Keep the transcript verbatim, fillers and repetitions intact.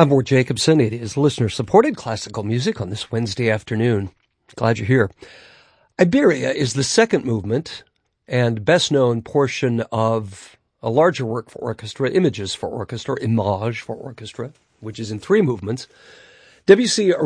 I'm Ward Jacobson. It is listener-supported classical music on this Wednesday afternoon. Glad you're here. Iberia is the second movement and best-known portion of a larger work for orchestra, Images for Orchestra, Image for Orchestra, which is in three movements. Debussy